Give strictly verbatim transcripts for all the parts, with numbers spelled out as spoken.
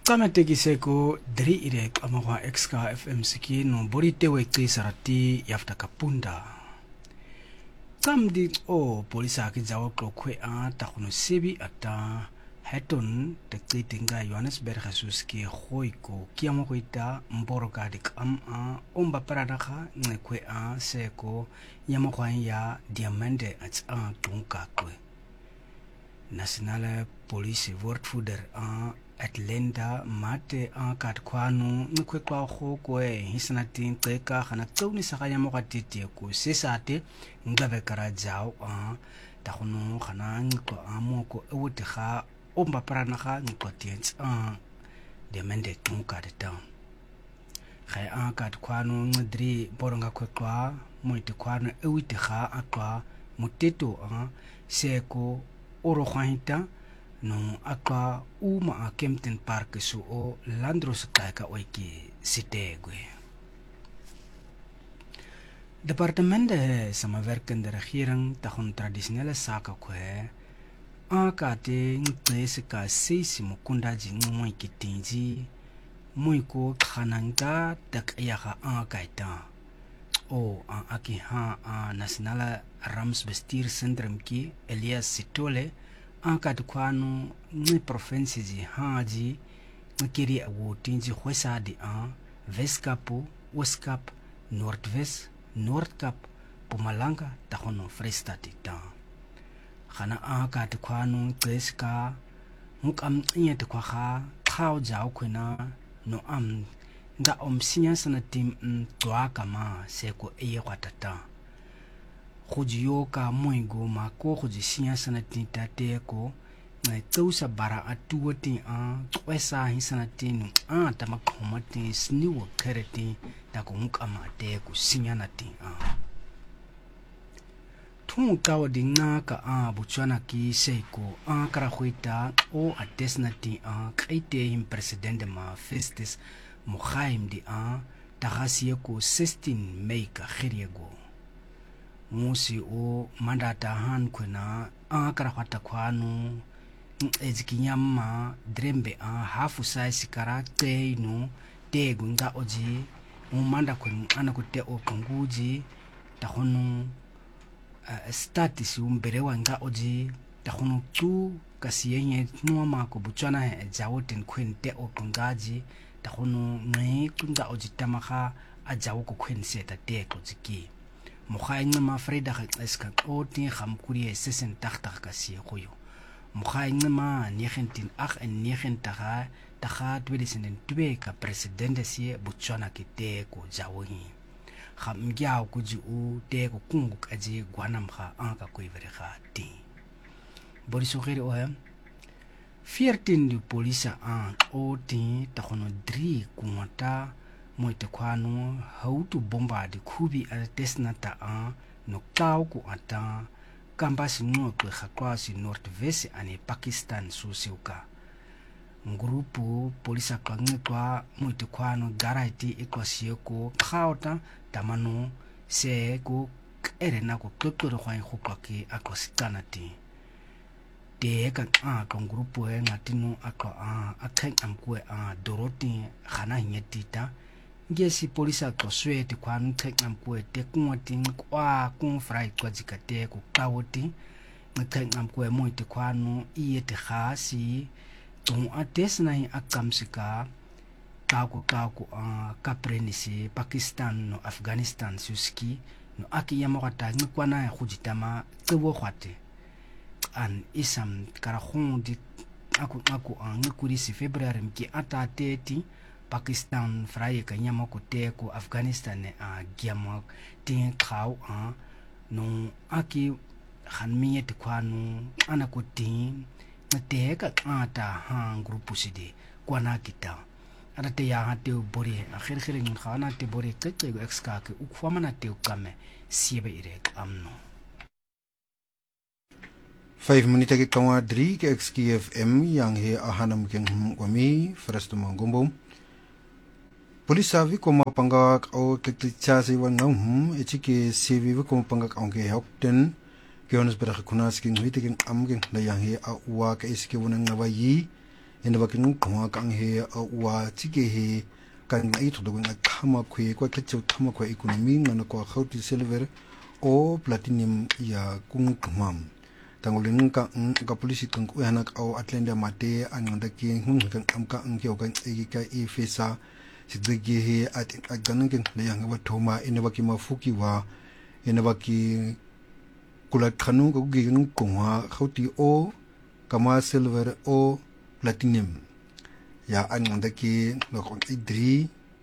Qametekiseko dri irek amahwa X K F M siki no borite wekti sarati yafta kapunda. Kamdi o polisa ki jawo klokwe a takuno sebi ata heton tekti tinga Johannesburg Jesus ki hoiko kiamo koita mboroka dik am a omba paradaka ngekwe a seko yamahwa ya diamande at a tunkakwe. Nationale police woordvoerder a Atlanta mate a kat kwanu ngekwe kwa kwe hisanatin teka khana tsoni sakaya mo katiti ko sesate ngabe kara jao a takuno khana ngko amoko ewuti kha omba parana kha ngkotients a demande tunka de town khay a kat kwanu ngdri boronga kwe kwa moite kwanu ewuti kha akwa muteto a seko oro khwaita no akwa uma a Kempton Park so o Landros Kaika oiki sitegwe. Departement de samenwerkende regering tagon traditionele sake kwe akate ngtese ka seisi mukunda ji ngwe kitinji muiko khananga tak yaga akaita o a aki ha a nationale ramsbestuur centrum ki Elias Sitole akat kwanu ni provincie ji haji ngkiri awotinji khwesadi a Weskapu Oskap Noordwes Noordkap Mpumalanga tahono Freestad ta khana akat kwanu tseska ngam nyete kwa kha khaw jaw khuna no am nda omsinya sana tim twa kama seko eye kwatata Khujio ka moingo ma ko khuji sinya sana tinta te ko na tausa bara atuoti a kwesa hisana tin a tama khomati sniwo khereti ta ko mukama te ko sinya na tin a thun ka wadinga ka a buchana ki seiko a kara khoita o atesna tin a kaite im president ma Festus Mogaim di a tagasie ko sixteen Mei ka khiriego musi o mandata han kuna a karakwata kwanu ezikinyama drembe a hafu size kara teino te gunga oji umanda kun ana kute o kunguji tahono uh, status umbere wanga oji tahono tu kasiyenye nuama ko buchana he jawoten kwen te o kungaji tahono ngai kunga oji tamaka ajawo ko kwen seta te ko ziki Mogainga ma Freda eska oti khamkuri sesen taktak kasi koyo Mogainga ma nineteen eighty-nine taga twenty-two ka president si Botswana kite ko jawi khamgya ko ji u te ko kungu kaji gwanam kha anka ko iverega ti borisogere o hem fourteen di polisa an oti tagono three kumata moite kwanu hautu bomba di kubi a desnata a no kau ku ata kambasi no to khakwasi Northwest ane Pakistan susiuka ngurupu polisa kwangitwa moite kwanu garaiti ekwasieko khauta tamano se ku erena ku totoro khwai khupaki akosikanati de ka a ka ngurupu e ngatinu aka a akheng amkwe a Dorothy khana nyetita ngesi polisa to swete kwanu thekam kwete kunwating kwa kun fry kwa jikate ku kawoti ngthekam kwe moite kwanu iyete khasi tung ates nai akamsika kaku kaku a kaprenisi Pakistan no Afghanistan suski no akiyama kwata ngkwana ya khujitama tsewo khwate an isam karakhon di aku aku an ngkurisi February mki ata thirty Pakistan fraye kanyama kote ko Afghanistan a giamo tin khaw a no aki khanmiye te kwanu ana ko tin te ka ata ha grupu sidi kwana kita ara te ya ha te bori akhir khir ngin khana te bori keke go exka ke ukhwamana te ukame sibe ire amno five minute ke kawa three ke X K F M yang he ahanam ke ngwami fresto mangombo Polisa vi ko mapangak o keklicha se wan ngam echike sevi vi ko mapangak onge hokten ke onas berah kunas king hite king am king la yang he a wa ka iske wonang nawayi ina bakin kuma kan he wa chike he kan ai to dogon kama kwe kwa tlecho kama kwa economy ngana kwa khauti silver o platinum ya kung kumam tangulin ka ka polisi kan ku yana ka o atlenda mate ananda ki hun kan am ka ang kyo kan e ka e fesa sidge he at aganan ken le yang wa thoma ina baki mafuki wa ina baki kula khanu ko gi kan kuma khauti o kama silver o platinum ya ananda ki lo kon idri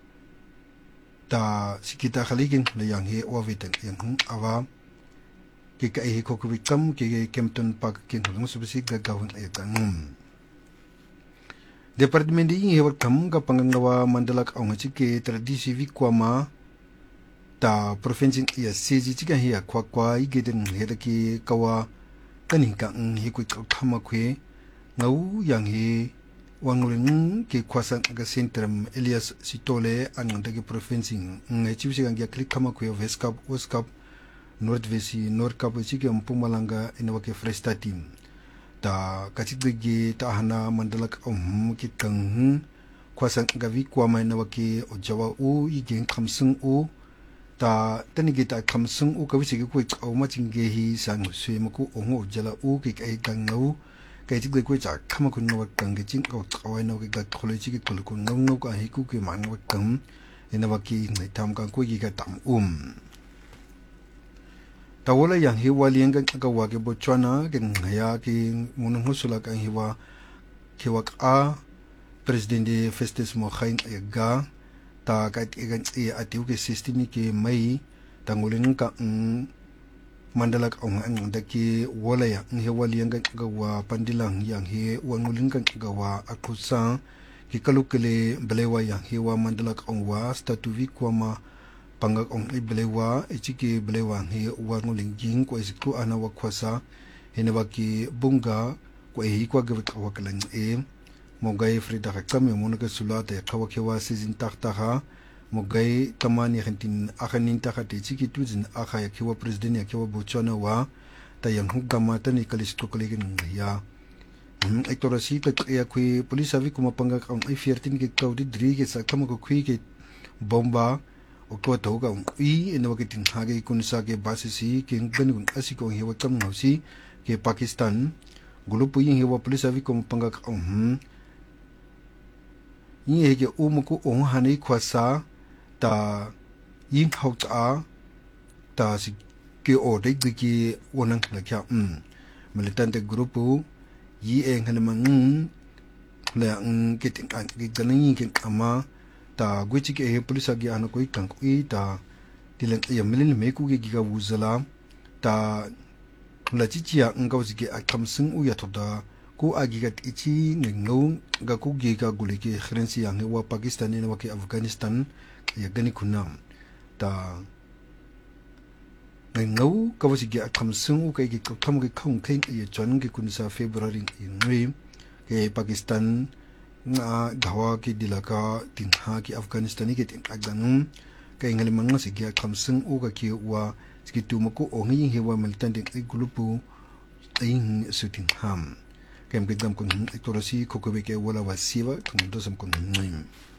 ta sikita khalikin le yang he o vitan yang hun awa ke ka he ko kubikam ke Kempton Park kin hong subsi gagawin ay kanum department di he kam ka pangangawa mandalak ang chike tradisi vikwama ta province ya seji chika he kwa kwa igeden he ki kawa kanin ka he ku khama khwe ngau yang he wangulin ke kwasan ga centrum Elias Sitole ang dagi province ngai chibsi ga klik khama khwe weskap weskap Nordvesi Nordkap chike Mpumalanga inawake Fresta team ta kachigge ta hana mandalak um kitang kwasan gavi kwama inawake ojawa u igen khamsung u ta tanige ta khamsung u kawisi ke kwit au machinge hi sang swe maku ongo jala u ke kai kangau kai chigge kwit cha khama kun no kang jing ko kawai no ke ga college ke kol kun ngong no ka hi ku ke man wa kam inawake ngai tam kang ko gi ga tam um tawala yang hiwa liang kan ka wa ke Botswana ke ngaya ke munung husula kan hiwa ke wa a president de Festus Mogaeng ga ta ka kan e atiu ke system ke mai tangulin ka mandalak ong ang da ke wala ya hiwa liang kan ka wa pandilang yang he wangulin kan ka wa akusa ke kalukele belewa yang hiwa mandalak ong wa statu vikwama pangak ong iblewa ichiki blewa he wanguling jing ko isiku ana wakwasa hinabaki bunga ko hi kwa gawe kawakalang e mogai frida kakam yomono ke sulata ya kawakewa season taktaha mogai tamani hentin akanin takati ichiki tuzin aka ya kiwa president ya kiwa Botswana wa tayang hugama tani kalisto kolegin ya ektorasi ka ya kwi polisa vi kuma pangak ong i fourteen ke kaudi dri ke sakam ko kwi ke bomba o ko to ga i eno ke tin ha ge kun sa ke basisi ke ngan gun asi ko hewa kam ngausi ke Pakistan gulupu yin hewa police avi ko panga ka um ni he ke um ko on hanai khwasa ta yin hau ta ta si ke o de ki wonang la kya um militante grupu yi en hanamang la ng ke tin an ke ganin ke ama ta gwichi ke he polisa gi ana koi kang koi ta tilang ya milin me ku ge giga wuzala ta la chi chia ngau ji ge akam sing u ya thoda ko agi ga ichi ngau ga ku ge ga gule ke khrensi yang wa Pakistan ne wa ke Afghanistan ya gani kunam ta ngau ka wa ji ge akam sing u ke ge kam ge khong khen ye chon ge kun sa February in ke Pakistan nga gawa ki dilaka tinha ki Afghanistan ki tin agdanum kay ngalimang si gya kamsung o ka ki wa skitu mako o ngi hewa militant ki grupo ay suting ham kay mgidam kun ektorasi kokobeke wala wasiwa kung dosam kun ngim